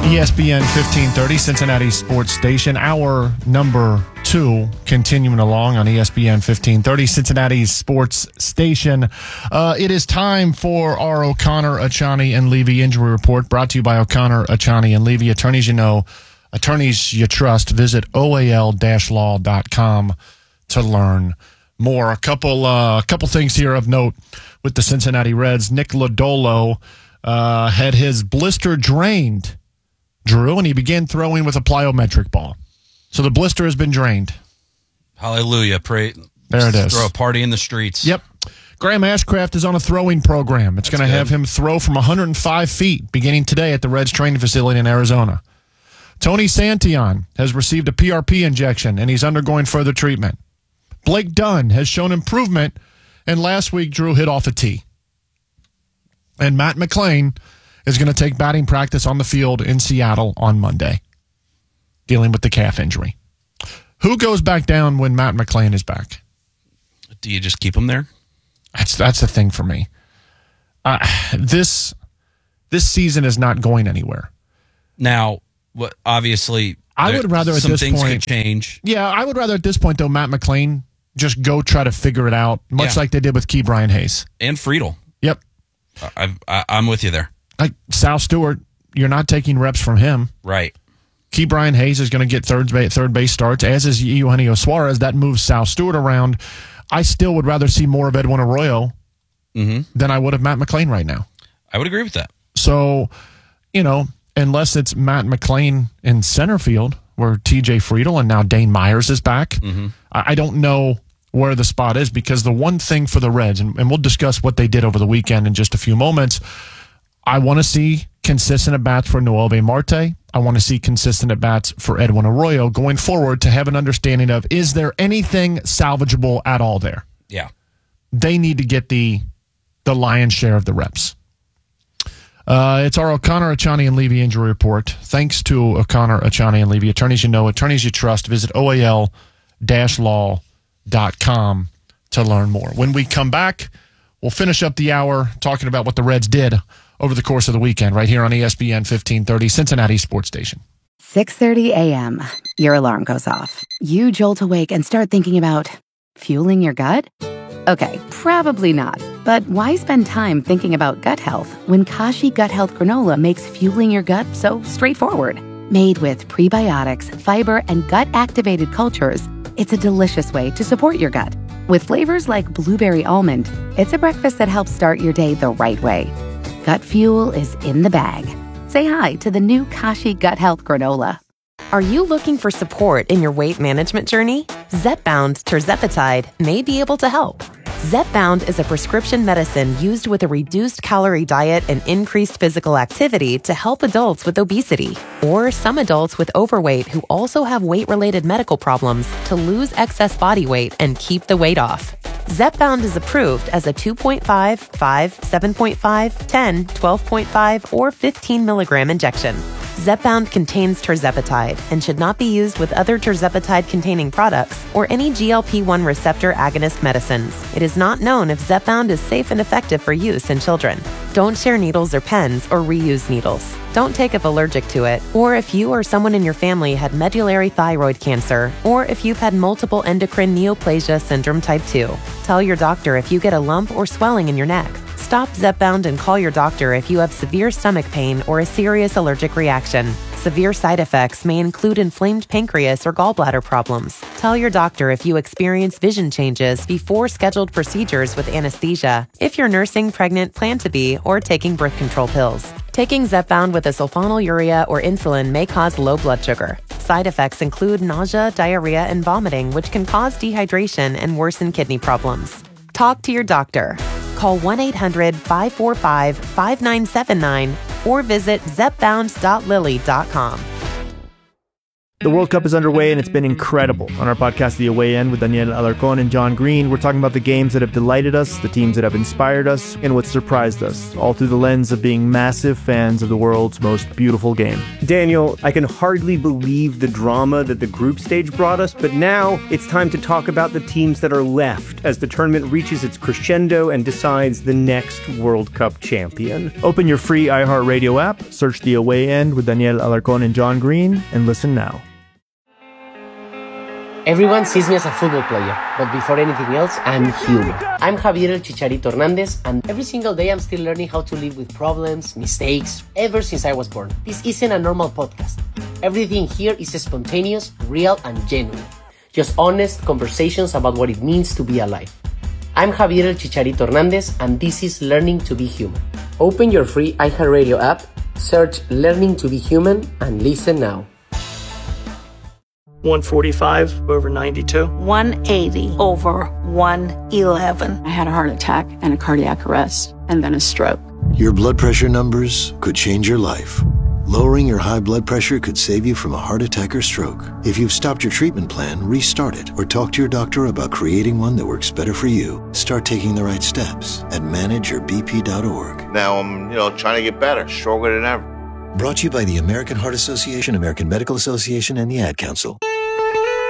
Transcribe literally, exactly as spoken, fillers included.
E S P N fifteen thirty, Cincinnati Sports Station. Hour number two, continuing along on E S P N fifteen thirty, Cincinnati Sports Station. Uh, it is time for our O'Connor, Achani, and Levy injury report, brought to you by O'Connor, Achani, and Levy. Attorneys you know, attorneys you trust. Visit O A L law dot com to learn more. A couple, uh, a couple things here of note with the Cincinnati Reds. Nick Lodolo uh, had his blister drained, Drew, and he began throwing with a plyometric ball. So the blister has been drained. Hallelujah. Pray. There it is. Throw a party in the streets. Yep. Graham Ashcraft is on a throwing program. It's going to have him throw from one hundred five feet beginning today at the Reds training facility in Arizona. Tony Santillan has received a P R P injection, and he's undergoing further treatment. Blake Dunn has shown improvement, and last week Drew hit off a tee. And Matt McLain is going to take batting practice on the field in Seattle on Monday, dealing with the calf injury. Who goes back down when Matt McLain is back? Do you just keep him there? That's that's the thing for me. Uh, this this season is not going anywhere. Now, what? Obviously, I would rather at some this things point could change. Yeah, I would rather at this point though Matt McLain just go try to figure it out, much Yeah. like they did with Key Brian Hayes And Friedel. Yep, I, I, I'm with you there. like Sal Stewart. You're not taking reps from him. Right. Key Brian Hayes is going to get third base, third base starts, as is Eugenio Suarez. That moves Sal Stewart around. I still would rather see more of Edwin Arroyo Mm-hmm. than I would of Matt McLain right now. I would agree with that. So, you know, unless it's Matt McLain in center field, where T J Friedel and now Dane Myers is back, Mm-hmm. I, I don't know where the spot is, because the one thing for the Reds, and, and we'll discuss what they did over the weekend in just a few moments, I want to see consistent at-bats for Noelvi Marte. I want to see consistent at-bats for Edwin Arroyo going forward to have an understanding of, is there anything salvageable at all there? Yeah. They need to get the the lion's share of the reps. Uh, it's our O'Connor, Achani, and Levy injury report. Thanks to O'Connor, Achani, and Levy. Attorneys you know, attorneys you trust. Visit O A L law dot com to learn more. When we come back, we'll finish up the hour talking about what the Reds did over the course of the weekend right here on E S P N fifteen thirty, Cincinnati Sports Station. six thirty a.m. Your alarm goes off. You jolt awake and start thinking about fueling your gut? Okay, probably not. But why spend time thinking about gut health when Kashi Gut Health Granola makes fueling your gut so straightforward? Made with prebiotics, fiber, and gut-activated cultures, it's a delicious way to support your gut. With flavors like blueberry almond, it's a breakfast that helps start your day the right way. Gut fuel is in the bag. Say hi to the new Kashi Gut Health Granola. Are you looking for support in your weight management journey? Zepbound Tirzepatide may be able to help. Zepbound is a prescription medicine used with a reduced calorie diet and increased physical activity to help adults with obesity, or some adults with overweight who also have weight-related medical problems to lose excess body weight and keep the weight off. Zepbound is approved as a two point five, five, seven point five, ten, twelve point five, or fifteen milligram injection. Zepbound contains tirzepatide and should not be used with other tirzepatide-containing products or any G L P one receptor agonist medicines. It is not known if Zepbound is safe and effective for use in children. Don't share needles or pens or reuse needles. Don't take if allergic to it, or if you or someone in your family had medullary thyroid cancer, or if you've had multiple endocrine neoplasia syndrome type two. Tell your doctor if you get a lump or swelling in your neck. Stop Zepbound and call your doctor if you have severe stomach pain or a serious allergic reaction. Severe side effects may include inflamed pancreas or gallbladder problems. Tell your doctor if you experience vision changes before scheduled procedures with anesthesia, if you're nursing, pregnant, plan to be, or taking birth control pills. Taking Zepbound with a sulfonylurea or insulin may cause low blood sugar. Side effects include nausea, diarrhea, and vomiting, which can cause dehydration and worsen kidney problems. Talk to your doctor. Call one eight hundred, five four five, five nine seven nine or visit zepbound dot lilly dot com. The World Cup is underway and it's been incredible. On our podcast, The Away End, with Daniel Alarcón and John Green, we're talking about the games that have delighted us, the teams that have inspired us, and what surprised us, all through the lens of being massive fans of the world's most beautiful game. Daniel, I can hardly believe the drama that the group stage brought us, but now it's time to talk about the teams that are left as the tournament reaches its crescendo and decides the next World Cup champion. Open your free iHeartRadio app, search The Away End with Daniel Alarcón and John Green, and listen now. Everyone sees me as a football player, but before anything else, I'm human. I'm Javier El Chicharito Hernandez, and every single day I'm still learning how to live with problems, mistakes, ever since I was born. This isn't a normal podcast. Everything here is spontaneous, real, and genuine. Just honest conversations about what it means to be alive. I'm Javier El Chicharito Hernandez, and this is Learning to Be Human. Open your free iHeartRadio app, search Learning to Be Human, and listen now. one forty-five over ninety-two. one eighty over one eleven. I had a heart attack and a cardiac arrest and then a stroke. Your blood pressure numbers could change your life. Lowering your high blood pressure could save you from a heart attack or stroke. If you've stopped your treatment plan, restart it or talk to your doctor about creating one that works better for you. Start taking the right steps at manage your b p dot org. Now I'm, you know, trying to get better, stronger than ever. Brought to you by the American Heart Association, American Medical Association, and the Ad Council.